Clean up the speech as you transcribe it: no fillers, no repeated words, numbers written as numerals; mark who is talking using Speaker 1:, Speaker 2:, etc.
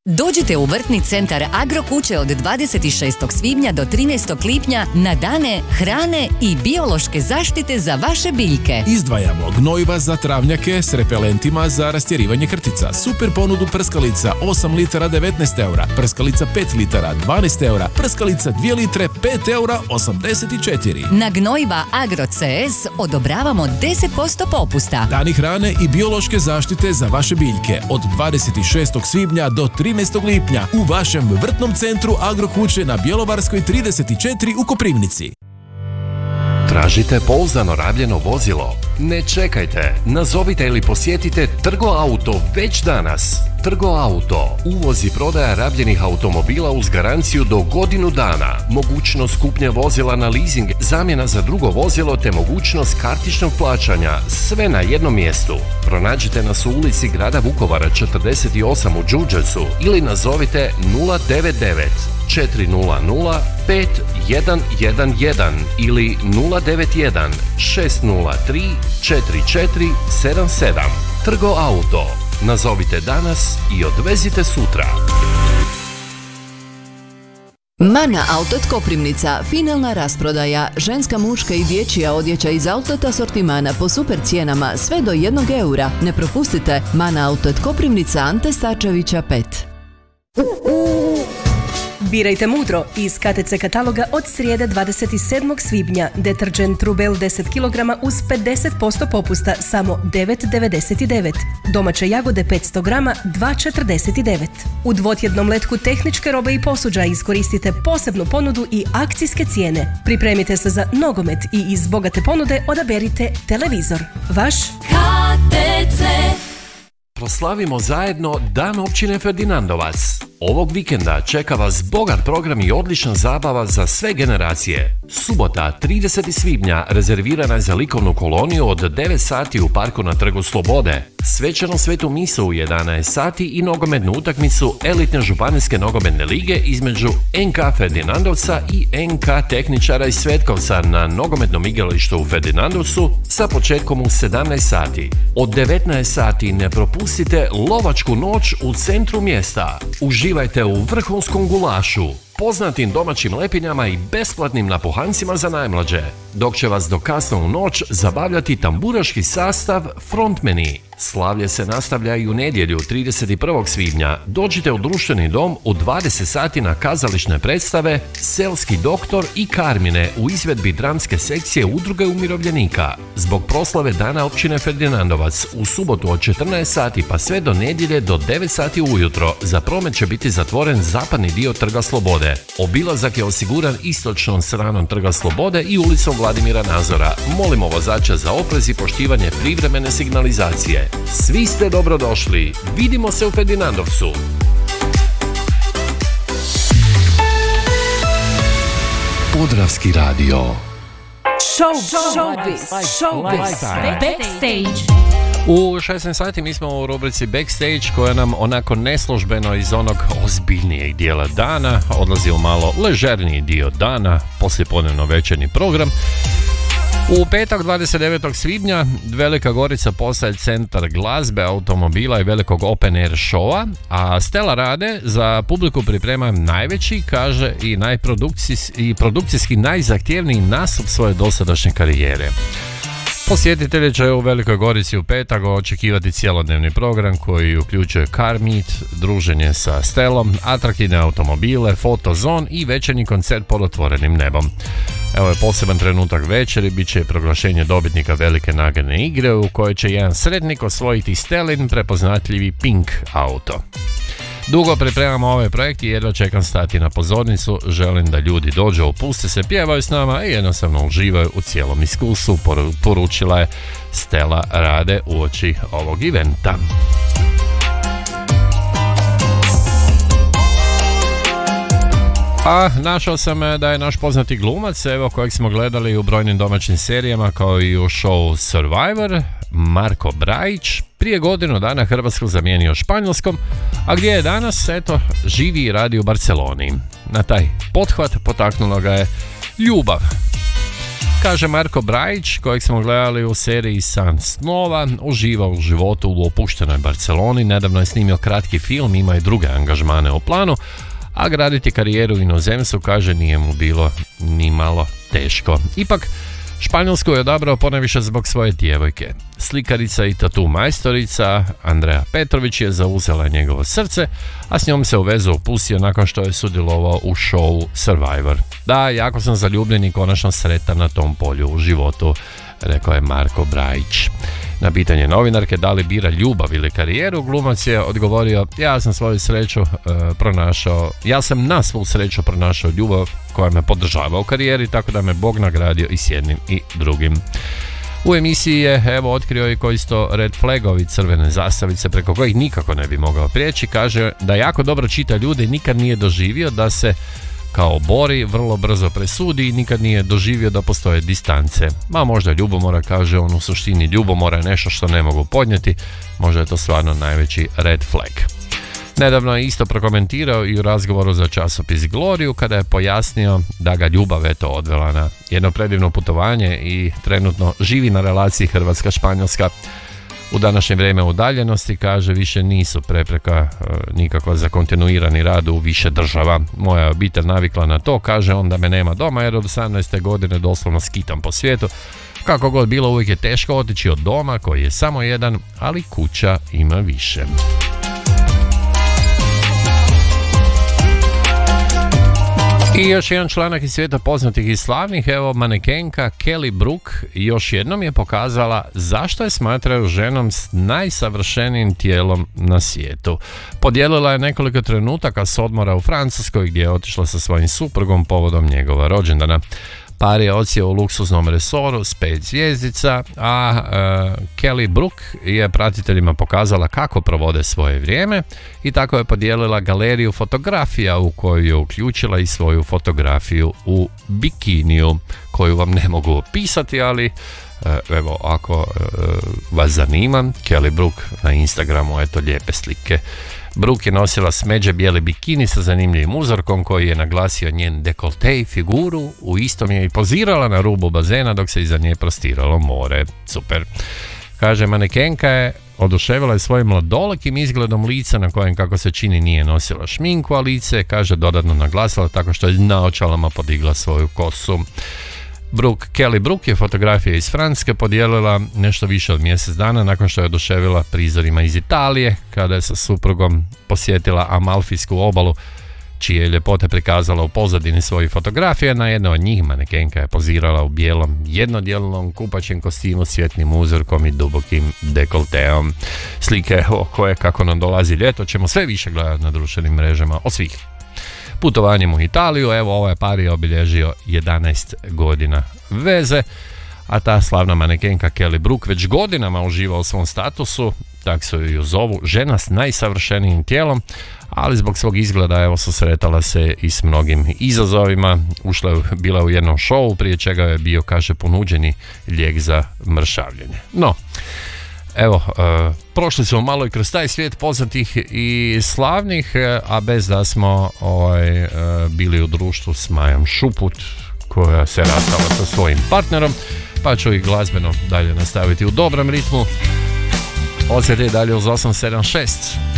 Speaker 1: Dođite u vrtni centar Agrokuće od 26. svibnja do 13. lipnja na dane hrane i biološke zaštite za vaše biljke.
Speaker 2: Izdvajamo gnojiva za travnjake s repelentima za rastjerivanje krtica, super ponudu prskalica 8 litara 19 eura, prskalica 5 litara 12 eura, prskalica 2 litre 5 eura 84.
Speaker 1: Na gnojiva Agro CS odobravamo 10% popusta.
Speaker 2: Dani hrane i biološke zaštite za vaše biljke od 26. svibnja do 13. lipnja u vašem vrtnom centru Agrokuće na Bjelovarskoj 34 u Koprivnici.
Speaker 3: Tražite pouzdano rabljeno vozilo? Ne čekajte, nazovite ili posjetite Trgo Auto već danas. Trgo Auto, uvoz i prodaja rabljenih automobila uz garanciju do godinu dana, mogućnost kupnje vozila na leasing, zamjena za drugo vozilo te mogućnost kartičnog plaćanja, sve na jednom mjestu. Pronađite nas u ulici grada Vukovara 48 u Đurđevcu ili nazovite 099 400 5111 ili 091 603 4477. Trgo Auto. Nazovite danas i odvezite sutra.
Speaker 4: Mana Outlet Koprivnica, finalna rasprodaja, ženska, muška i dječja odjeća iz outlet asortimana po super cijenama sve do 1 eura. Ne propustite, Mana Outlet Koprivnica, Ante Starčevića 5.
Speaker 5: Birajte mudro iz KTC kataloga od srijede 27. svibnja. Deterđent Rubel 10 kg uz 50% popusta samo 9,99. Domaće jagode 500 grama 2,49. U dvotjednom letku tehničke robe i posuđa iskoristite posebnu ponudu i akcijske cijene. Pripremite se za nogomet i iz bogate ponude odaberite televizor. Vaš KTC.
Speaker 3: Proslavimo zajedno Dan općine Ferdinandovac. Ovog vikenda čeka vas bogat program i odlična zabava za sve generacije. Subota, 30. svibnja, rezervirana je za likovnu koloniju od 9 sati u parku na Trgu Slobode. Svečanu svetu misu u 11 sati i nogometnu utakmicu elitne županijske nogometne lige između NK Ferdinandovca i NK Tehničara iz Svetkovca na nogometnom igralištu u Ferdinandovcu sa početkom u 17 sati. Od 19 sati ne propustite lovačku noć u centru mjesta. Uživajte u vrhunskom gulašu, poznatim domaćim lepinjama i besplatnim napuhancima za najmlađe, dok će vas do kasno u noć zabavljati tamburaški sastav Frontmeni. Slavlje se nastavlja i u nedjelju 31. svibnja. Dođite u društveni dom u 20 sati na kazališne predstave Selski doktor i Karmine u izvedbi dramske sekcije Udruge umirovljenika. Zbog proslave Dana općine Ferdinandovac u subotu od 14 sati pa sve do nedjelje do 9 sati ujutro za promet će biti zatvoren zapadni dio Trga Slobode. Obilazak je osiguran istočnom stranom Trga Slobode i ulicom Vladimira Nazora. Molimo vozača za oprez i poštivanje privremene signalizacije. Svi ste dobrodošli. Vidimo se u Ferdinandovcu. Podravski radio.
Speaker 5: Showbiz. Backstage.
Speaker 3: U 16 sati mi smo u rubrici Backstage koja nam onako neslužbeno iz onog ozbiljnijeg dijela dana odlazi u malo ležerniji dio dana, poslijepodnevno večernji program. U petak 29. svibnja Velika Gorica postaje centar glazbe, automobila i velikog open air showa, a Stella Rade za publiku priprema najveći, kaže, i produkcijski najzahtjevniji nastup svoje dosadašnje karijere. Posjetitelji će u Velikoj Gorici u petak očekivati cjelodnevni program koji uključuje car meet, druženje sa Stellom, atraktivne automobile, fotozon i večernji koncert pod otvorenim nebom. Evo je poseban trenutak večeri, bit će proglašenje dobitnika velike nagradne igre u kojoj će jedan sretnik osvojiti Stellin prepoznatljivi pink auto. Dugo pripremamo ovaj projekt i jedva čekam stati na pozornicu, želim da ljudi dođu, opuste se, pjevaju s nama i jednostavno uživaju u cijelom iskustvu, poručila je Stella Rade uoči ovog eventa. A našao sam da je naš poznati glumac, evo kojeg smo gledali u brojnim domaćim serijama kao i u show Survivor, Marko Brajić, prije godinu dana Hrvatsku zamijenio Španjolskom, a gdje je danas, eto, živi i radi u Barceloni. Na taj pothvat potaknula ga je ljubav. Kaže Marko Brajić, kojeg smo gledali u seriji San snova, uživa u životu u opuštenoj Barceloni, nedavno je snimio kratki film, ima i druge angažmane u planu, a graditi karijeru u inozemstvu, kaže, nije mu bilo ni malo teško. Ipak, Španjolsku je odabrao ponajviše zbog svoje djevojke. Slikarica i tatu majstorica Andreja Petrović je zauzela njegovo srce, a s njom se u vezu opustio nakon što je sudjelovao u showu Survivor. Da, jako sam zaljubljen i konačno sretan na tom polju u životu, rekao je Marko Brajić. Na pitanje novinarke da li bira ljubav ili karijeru, glumac je odgovorio: ja sam na svu sreću pronašao ljubav koja me podržava u karijeri, tako da me Bog nagradio i s jednim i drugim. U emisiji je otkrio i koji su red flagovi, crvene zastavice preko kojih nikako ne bi mogao prijeći. Kaže da jako dobro čita ljude i nikad nije doživio da se kao bori, vrlo brzo presudi i nikad nije doživio da postoje distance. Ma možda ljubomora, kaže on, u suštini ljubomora je nešto što ne mogu podnijeti, možda je to stvarno najveći red flag. Nedavno je isto prokomentirao i u razgovoru za časopis Gloriju kada je pojasnio da ga ljubav odvela na jedno predivno putovanje i trenutno živi na relaciji Hrvatska-Španjolska. U današnje vrijeme udaljenosti, kaže, više nisu prepreka nikako za kontinuirani rad u više država. Moja obitelj navikla na to, kaže on, da me nema doma jer od 18. godine doslovno skitam po svijetu. Kako god bilo, uvijek je teško otići od doma koji je samo jedan, ali kuća ima više. I još jedan članak iz svijeta poznatih i slavnih, manekenka Kelly Brook još jednom je pokazala zašto je smatraju ženom s najsavršenijim tijelom na svijetu. Podijelila je nekoliko trenutaka s odmora u Francuskoj gdje je otišla sa svojim suprugom povodom njegova rođendana. Par je odsjeo u luksuznom resoru s 5 zvjezdica, a Kelly Brook je pratiteljima pokazala kako provode svoje vrijeme i tako je podijelila galeriju fotografija u koju je uključila i svoju fotografiju u bikiniju, koju vam ne mogu opisati, ali evo, ako vas zanima, Kelly Brook na Instagramu, eto lijepe slike. Brook je nosila smeđe bijeli bikini sa zanimljivim uzorkom koji je naglasio njen dekolte i figuru, u istom je i pozirala na rubu bazena dok se iza nje prostiralo more. Super. Kaže, manekenka je oduševila je svojim mladolekim izgledom lica na kojem, kako se čini, nije nosila šminku, a lice, kaže, dodatno naglasila tako što je naočalama podigla svoju kosu. Kelly Brook je fotografije iz Francuske podijelila nešto više od mjesec dana nakon što je oduševila prizorima iz Italije, kada je sa suprugom posjetila Amalfijsku obalu, čije je ljepote prikazala u pozadini svojih fotografija. Na jednoj od njih manekenka je pozirala u bijelom jednodjelnom kupaćem kostimu s svjetlim uzorkom i dubokim dekolteom. Slike o koje, kako nam dolazi ljeto, ćemo sve više gledati na društvenim mrežama od svih. Putovanjem u Italiju, ovaj par je obilježio 11 godina veze, a ta slavna manekenka Kelly Brook već godinama uživa u svom statusu, tak su ju zovu, žena s najsavršenijim tijelom, ali zbog svog izgleda susretala se i s mnogim izazovima. Bila u jednom šovu, prije čega je bio, kaže, ponuđeni lijek za mršavljenje. No, prošli smo malo i kroz taj svijet poznatih i slavnih, a bez da smo bili u društvu s Majom Šuput, koja se rastala sa svojim partnerom, pa ću i glazbeno dalje nastaviti u dobrom ritmu. Osjeti dalje uz 876.